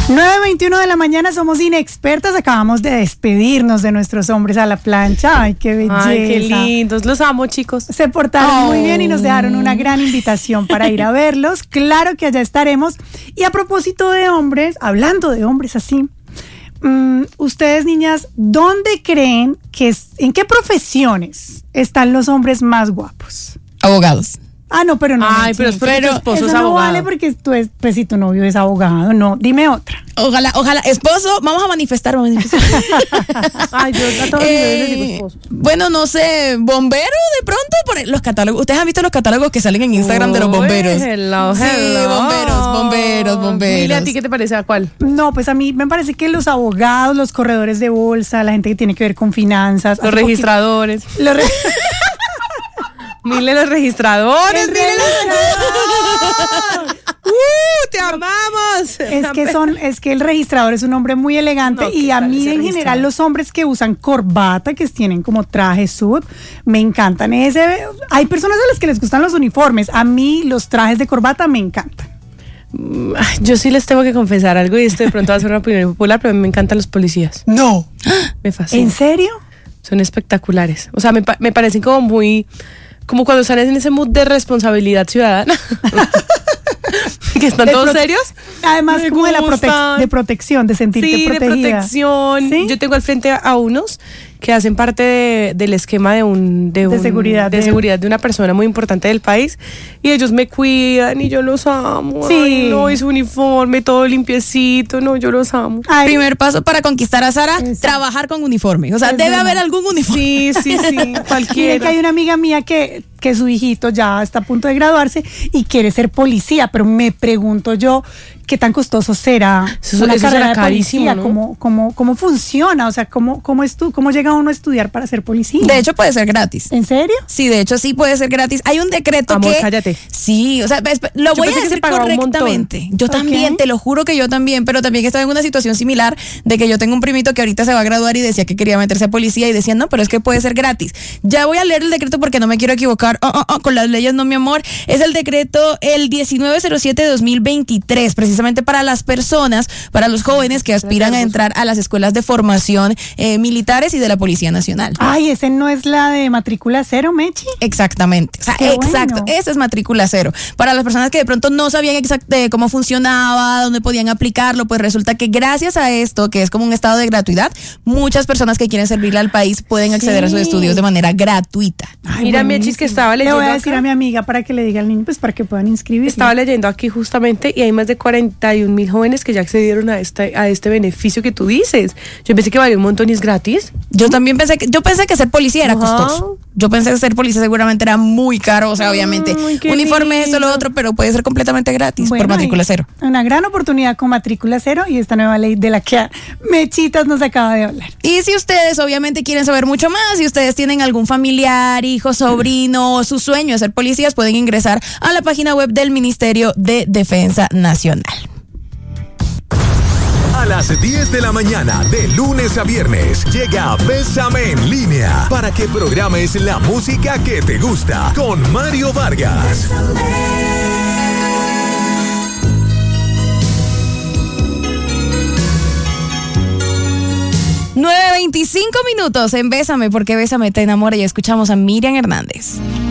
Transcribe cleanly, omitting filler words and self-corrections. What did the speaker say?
9:21 de la mañana, somos inexpertas, acabamos de despedirnos de nuestros hombres a la plancha. Ay, qué belleza. Ay, qué lindos, los amo, chicos. Se portaron muy bien y nos dejaron una gran invitación para ir a verlos. Claro que allá estaremos. Y a propósito de hombres, hablando de hombres así, ustedes, niñas, ¿dónde creen en qué profesiones están los hombres más guapos? Abogados. Ah, no, pero no. Ay, pero es porque tu esposo eso es no abogado. vale porque pues si tu novio es abogado, no. Dime otra. Ojalá, esposo, vamos a manifestar. Ay, yo a todos les digo esposo. Bueno, no sé, bombero de pronto por los catálogos. Ustedes han visto los catálogos que salen en Instagram de los bomberos. Hello. Sí, bomberos. Mira, ¿a ti qué te parece? ¿A cuál? No, pues a mí me parece que los abogados, los corredores de bolsa, la gente que tiene que ver con finanzas. Los registradores. Mire los registradores. ¡Te amamos! Es que el registrador es un hombre muy elegante, no, y a mí en general los hombres que usan corbata, que tienen como traje sud, me encantan. Hay personas a las que les gustan los uniformes, a mí los trajes de corbata me encantan. Yo sí les tengo que confesar algo y esto de pronto va a ser una opinión popular, pero a mí me encantan los policías. No. Me fascina. ¿En serio? Son espectaculares. O sea, me parecen como muy... Como cuando están en ese mood de responsabilidad ciudadana. Que están todos serios. Además, como de protección, de sentirte protegida. De protección. ¿Sí? Yo tengo al frente a unos que hacen parte del esquema de seguridad de una persona muy importante del país, y ellos me cuidan y yo los amo. Sí. Ay, no, y su uniforme todo limpiecito, no, yo los amo. Ay. Primer paso para conquistar a Sara, trabajar con uniforme. O sea, debe haber algún uniforme. Sí, cualquiera. Mire que hay una amiga mía que su hijito ya está a punto de graduarse y quiere ser policía, pero me pregunto yo, ¿qué tan costoso será una carrera de policía? ¿No? ¿Cómo funciona? O sea, ¿cómo llega uno a estudiar para ser policía? De hecho, puede ser gratis. ¿En serio? Sí, de hecho, sí puede ser gratis. Hay un decreto Amor, cállate. Sí, o sea, lo voy a decir correctamente. Yo también, te lo juro que yo también, pero también estaba en una situación similar de que yo tengo un primito que ahorita se va a graduar y decía que quería meterse a policía y decía, no, pero es que puede ser gratis. Ya voy a leer el decreto porque no me quiero equivocar. Con las leyes no, mi amor. Es el decreto el 1907 de 2023, precisamente para las personas, para los jóvenes que aspiran a entrar a las escuelas de formación militares y de la Policía Nacional. Ay, ¿ese no es la de matrícula cero, Mechi? Exactamente. O sea, exacto. Esa es matrícula cero. Para las personas que de pronto no sabían exactamente cómo funcionaba, dónde podían aplicarlo, pues resulta que gracias a esto, que es como un estado de gratuidad, muchas personas que quieren servirle al país pueden acceder a sus estudios de manera gratuita. Ay, mira, Mechis, que estaba leyendo. Le voy a decir a mi amiga para que le diga al niño, pues para que puedan inscribirse. Estaba leyendo aquí justamente y hay más de 41,000 jóvenes que ya accedieron a este beneficio que tú dices. Yo pensé que valía un montón y es gratis. Yo también pensé que ser policía era costoso. Yo pensé que ser policía seguramente era muy caro, o sea, obviamente uniforme, esto, lo otro, pero puede ser completamente gratis por matrícula cero. Una gran oportunidad con matrícula cero y esta nueva ley de la que Mechitas nos acaba de hablar. Y si ustedes obviamente quieren saber mucho más, si ustedes tienen algún familiar, hijo, sobrino o su sueño de ser policías, pueden ingresar a la página web del Ministerio de Defensa Nacional. A las 10 de la mañana, de lunes a viernes, llega Bésame en Línea para que programes la música que te gusta con Mario Vargas. 9:25 en Bésame, porque Bésame te enamora, y escuchamos a Miriam Hernández.